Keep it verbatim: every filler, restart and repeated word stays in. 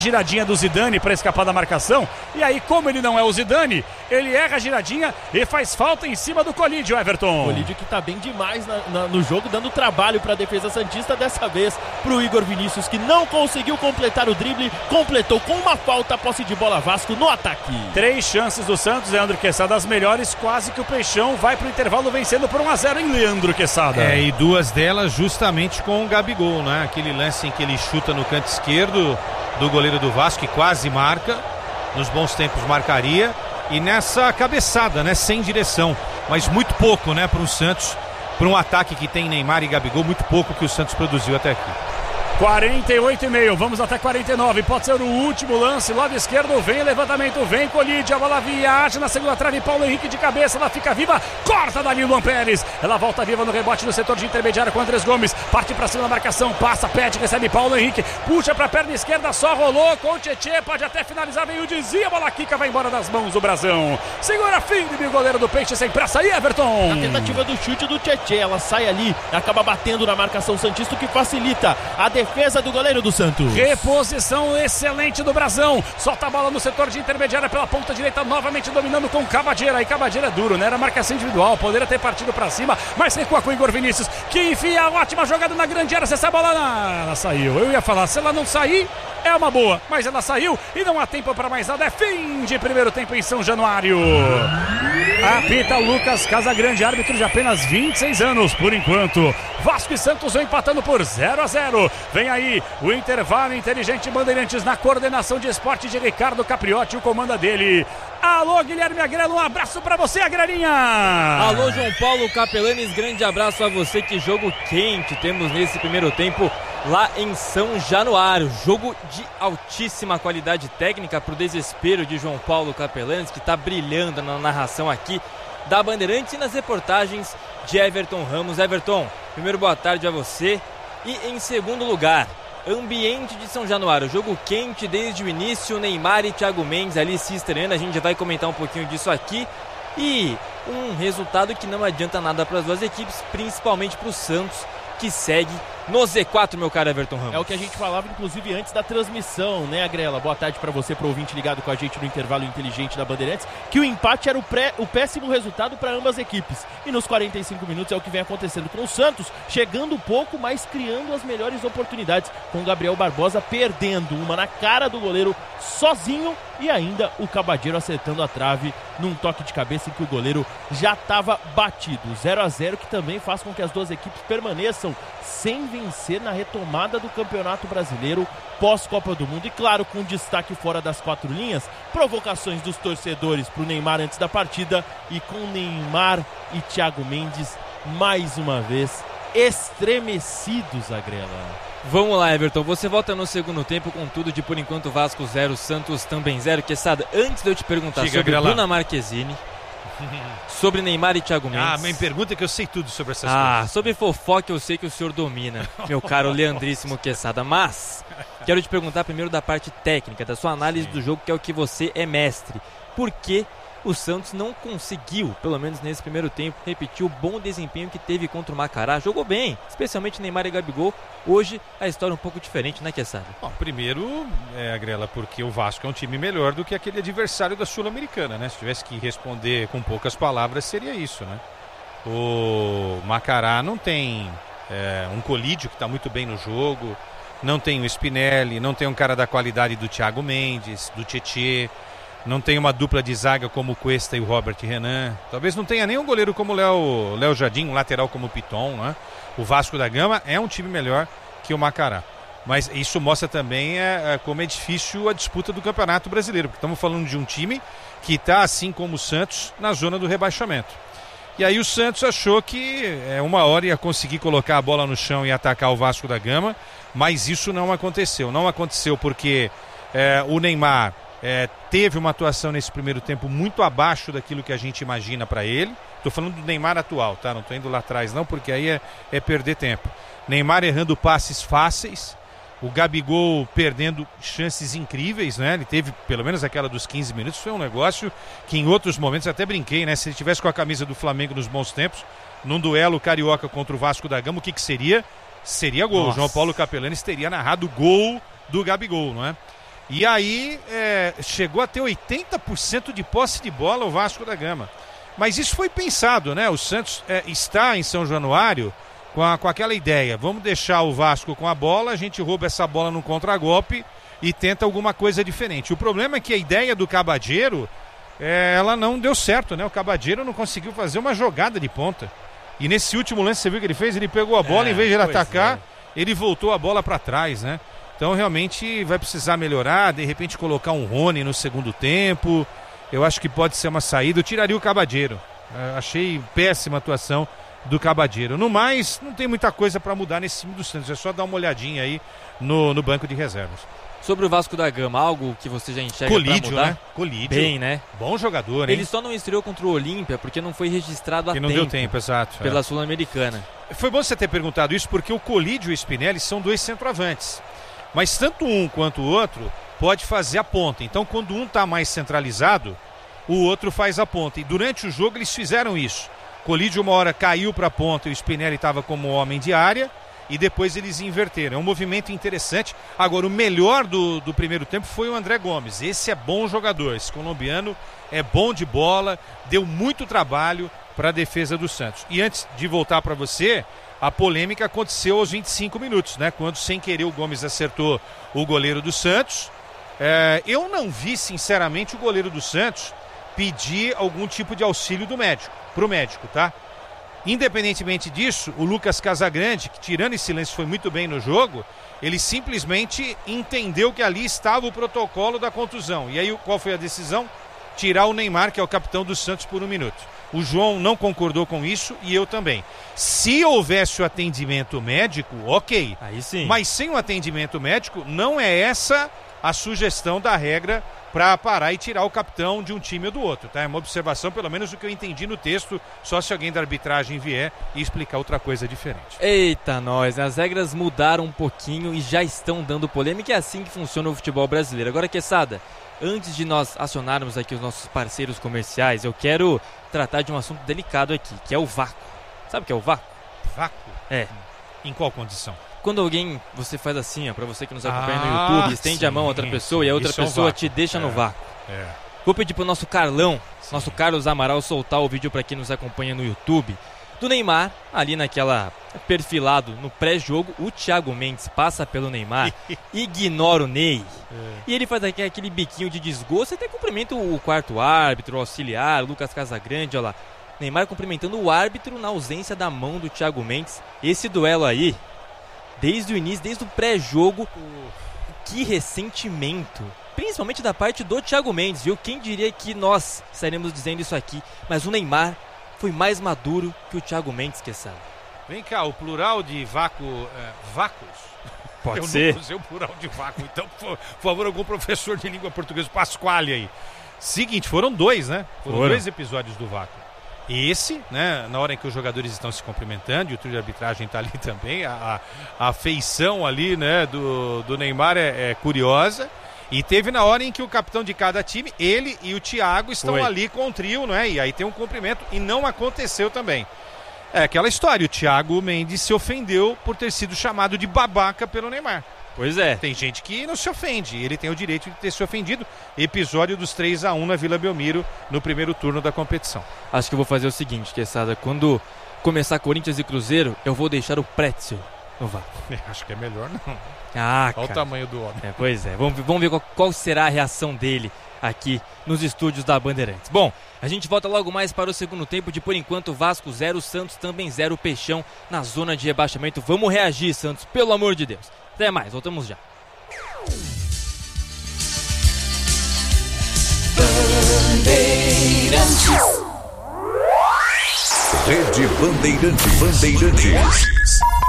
giradinha do Zidane para escapar da marcação, e aí como ele não é o Zidane, ele erra a giradinha e faz falta em cima do Colídio, Everton. Colídio que tá bem demais na, na, no jogo, dando trabalho para a defesa santista, dessa vez pro Igor Vinícius, que não conseguiu completar o drible, completou com uma falta a posse de bola Vasco no ataque. Três chances do Santos, Leandro Quesada, as melhores, quase que o Peixão vai pro intervalo vencendo por um a zero em Leandro Quesada. É, e duas delas justamente com o Gabigol, né? Aquele lance em que ele chuta no canto esquerdo do goleiro do Vasco, que quase marca, nos bons tempos marcaria, e nessa cabeçada, né, sem direção, mas muito pouco, né, para o Santos, para um ataque que tem Neymar e Gabigol, muito pouco que o Santos produziu até aqui. quarenta e oito e meio, vamos até quarenta e nove, pode ser o último lance, lado esquerdo, vem levantamento, vem Colídio, a bola viaja na segunda trave, Paulo Henrique de cabeça, ela fica viva, corta dali Luan Pérez, ela volta viva no rebote no setor de intermediário com Andrés Gomes, parte pra cima da marcação, passa, pede, recebe Paulo Henrique, puxa pra perna esquerda, só rolou com o Tietê, pode até finalizar, veio o desvio, a bola quica, vai embora das mãos do Brasão, segura firme o goleiro do Peixe, sem pressa aí, Everton. Na tentativa do chute do Tietê, ela sai ali, acaba batendo na marcação santista, o que facilita a defesa defesa do goleiro do Santos. Reposição excelente do Brasão. Solta a bola no setor de intermediária pela ponta direita, novamente dominando com Cabadeira. E Cabadeira é duro, né? Era marcação individual, poderia ter partido pra cima, mas recua com o Igor Vinícius, que enfia a ótima jogada na grande área. Se essa bola não... ela saiu. Eu ia falar, se ela não sair, é uma boa, mas ela saiu e não há tempo para mais nada. É fim de primeiro tempo em São Januário. Apita Lucas Casagrande, árbitro de apenas vinte e seis anos por enquanto. Vasco e Santos vão empatando por zero a zero. Vem aí o intervalo inteligente Bandeirantes na coordenação de esporte de Ricardo Capriotti, o comando dele. Alô, Guilherme Agrelo, um abraço pra você, Agrelinha. Alô, João Paulo Capelanes, grande abraço a você. Que jogo quente temos nesse primeiro tempo lá em São Januário. Jogo de altíssima qualidade técnica, pro desespero de João Paulo Capelanes, que tá brilhando na narração aqui da Bandeirantes e nas reportagens de Everton Ramos. Everton, primeiro boa tarde a você. E em segundo lugar, ambiente de São Januário, jogo quente desde o início, Neymar e Thiago Mendes ali se estreando, a gente já vai comentar um pouquinho disso aqui. E um resultado que não adianta nada para as duas equipes, principalmente para o Santos, que segue no Z quatro, meu caro Everton Ramos. É o que a gente falava, inclusive, antes da transmissão, né, Agrela? Boa tarde para você, pro ouvinte ligado com a gente no intervalo inteligente da Bandeirantes, que o empate era o, pré, o péssimo resultado para ambas equipes. E nos quarenta e cinco minutos é o que vem acontecendo com o Santos, chegando pouco, mas criando as melhores oportunidades, com o Gabriel Barbosa perdendo uma na cara do goleiro sozinho, e ainda o Cabadeiro acertando a trave num toque de cabeça em que o goleiro já estava batido. zero a zero, que também faz com que as duas equipes permaneçam sem vencer na retomada do Campeonato Brasileiro pós-Copa do Mundo. E claro, com destaque fora das quatro linhas, provocações dos torcedores para o Neymar antes da partida, e com Neymar e Thiago Mendes mais uma vez estremecidos, Agrela. Vamos lá, Everton, você volta no segundo tempo com tudo de por enquanto Vasco zero, Santos também zero. Quesada, antes de eu te perguntar Diga, sobre Bruna Marquezine, sobre Neymar e Thiago Mendes. Ah, me pergunta que eu sei tudo sobre essas ah, coisas. Ah, sobre fofoca eu sei que o senhor domina, meu caro Leandríssimo Quesada. Mas quero te perguntar primeiro da parte técnica, da sua análise Sim. do jogo, que é o que você é mestre. Por que o Santos não conseguiu, pelo menos nesse primeiro tempo, repetir o bom desempenho que teve contra o Macará? Jogou bem, especialmente Neymar e Gabigol. Hoje a história é um pouco diferente, né, Quesada? Bom, primeiro, é, Agrela, porque o Vasco é um time melhor do que aquele adversário da Sul-Americana, né? Se tivesse que responder com poucas palavras, seria isso, né? O Macará não tem é, um Colídio que está muito bem no jogo, não tem o Spinelli, não tem um cara da qualidade do Thiago Mendes, do Tietê, não tem uma dupla de zaga como o Cuesta e o Robert Renan. Talvez não tenha nem um goleiro como o Léo, Léo Jardim, um lateral como o Piton, né? O Vasco da Gama é um time melhor que o Macará. Mas isso mostra também é, é, como é difícil a disputa do Campeonato Brasileiro, porque estamos falando de um time que está, assim como o Santos, na zona do rebaixamento. E aí o Santos achou que é, uma hora ia conseguir colocar a bola no chão e atacar o Vasco da Gama, mas isso não aconteceu. Não aconteceu porque é, o Neymar É, teve uma atuação nesse primeiro tempo muito abaixo daquilo que a gente imagina para ele. Estou falando do Neymar atual, tá? Não estou indo lá atrás não, porque aí é, é perder tempo. Neymar errando passes fáceis, o Gabigol perdendo chances incríveis, né? Ele teve pelo menos aquela dos quinze minutos, foi um negócio que em outros momentos até brinquei, né? Se ele tivesse com a camisa do Flamengo nos bons tempos, num duelo carioca contra o Vasco da Gama, o que que seria? Seria gol. Nossa. João Paulo Capelanes teria narrado gol do Gabigol, não é? E aí é, chegou a ter oitenta por cento de posse de bola o Vasco da Gama. Mas isso foi pensado, né? O Santos é, está em São Januário com, a, com aquela ideia. Vamos deixar o Vasco com a bola, a gente rouba essa bola no contragolpe e tenta alguma coisa diferente. O problema é que a ideia do Cabadeiro, é, ela não deu certo, né? O Cabadeiro não conseguiu fazer uma jogada de ponta. E nesse último lance, você viu o que ele fez? Ele pegou a bola, é, em vez de ele atacar, é. ele voltou a bola para trás, né? Então realmente vai precisar melhorar, de repente colocar um Rony no segundo tempo. Eu acho que pode ser uma saída. Eu tiraria o Cabadeiro. É, achei péssima a atuação do Cabadeiro. No mais, não tem muita coisa para mudar nesse time do Santos. É só dar uma olhadinha aí no, no banco de reservas. Sobre o Vasco da Gama, algo que você já enxerga para mudar? Né? Colídio, bem, né? Bom jogador, hein? Ele só não estreou contra o Olímpia porque não foi registrado a tempo. não deu tempo, exato. Pela é. Sul-Americana. Foi bom você ter perguntado isso porque o Colídio e o Spinelli são dois centroavantes. Mas tanto um quanto o outro pode fazer a ponta. Então quando um está mais centralizado, o outro faz a ponta. E durante o jogo eles fizeram isso. Colídio uma hora caiu para a ponta e o Spinelli estava como homem de área. E depois eles inverteram. É um movimento interessante. Agora, o melhor do, do primeiro tempo foi o André Gomes. Esse é bom jogador. Esse colombiano é bom de bola. Deu muito trabalho para a defesa do Santos. E antes de voltar para você, a polêmica aconteceu aos vinte e cinco minutos, né? Quando, sem querer, o Gomes acertou o goleiro do Santos. É, eu não vi, sinceramente, o goleiro do Santos pedir algum tipo de auxílio do médico, pro médico, tá? Independentemente disso, o Lucas Casagrande, que tirando esse lance foi muito bem no jogo, ele simplesmente entendeu que ali estava o protocolo da contusão. E aí qual foi a decisão? Tirar o Neymar, que é o capitão do Santos, por um minuto. O João não concordou com isso e eu também. Se houvesse o atendimento médico, ok. Aí sim. Mas sem o atendimento médico, não é essa a sugestão da regra para parar e tirar o capitão de um time ou do outro, tá? É uma observação, pelo menos, do que eu entendi no texto, só se alguém da arbitragem vier e explicar outra coisa diferente. Eita, nós, as regras mudaram um pouquinho e já estão dando polêmica, e é assim que funciona o futebol brasileiro. Agora, Quesada, antes de nós acionarmos aqui os nossos parceiros comerciais, eu quero tratar de um assunto delicado aqui, que é o vácuo. Sabe o que é o vácuo? Vácuo? É. Em qual condição? Quando alguém, você faz assim, ó, pra você que nos acompanha ah, no YouTube, estende sim, a mão a outra pessoa e a outra pessoa é um te deixa é, no vácuo. É. Vou pedir pro nosso Carlão, sim. nosso Carlos Amaral, soltar o vídeo pra quem nos acompanha no YouTube, do Neymar, ali naquela perfilado no pré-jogo. O Thiago Mendes passa pelo Neymar, ignora o Ney, é. e ele faz aqui, aquele biquinho de desgosto e até cumprimenta o quarto árbitro, o auxiliar, o Lucas Casagrande, olha lá. Neymar cumprimentando o árbitro na ausência da mão do Thiago Mendes. Esse duelo aí, desde o início, desde o pré-jogo, que ressentimento, principalmente da parte do Thiago Mendes, viu? Quem diria que nós estaremos dizendo isso aqui, mas o Neymar foi mais maduro que o Thiago Mendes, que sabe. Vem cá, o plural de vácuo, é, vácuos? Pode Eu ser. Eu não usei o plural de vácuo, então, por favor, algum professor de língua portuguesa, Pasquale aí. Seguinte, foram dois, né? Foram, foram. dois episódios do vácuo. Esse, né, na hora em que os jogadores estão se cumprimentando, e o trio de arbitragem está ali também, a, a, a feição ali, né, do, do Neymar é, é curiosa. E teve na hora em que o capitão de cada time, ele e o Thiago, estão Foi. ali com o trio, né, e aí tem um cumprimento, e não aconteceu também. É aquela história, o Thiago Mendes se ofendeu por ter sido chamado de babaca pelo Neymar. Pois é. Tem gente que não se ofende, ele tem o direito de ter se ofendido. Episódio dos três a um na Vila Belmiro, no primeiro turno da competição. Acho que eu vou fazer o seguinte, Quesada, quando começar Corinthians e Cruzeiro, eu vou deixar o Pretzel no vácuo. Acho que é melhor não. Ah, Olha cara. o tamanho do homem. É, pois é, vamos, vamos ver qual, qual será a reação dele aqui nos estúdios da Bandeirantes. Bom, a gente volta logo mais para o segundo tempo de, por enquanto, Vasco zero, Santos também zero, Peixão na zona de rebaixamento. Vamos reagir, Santos, pelo amor de Deus. Até mais, voltamos já. Bandeirantes. Rede Bandeirantes. Bandeirantes.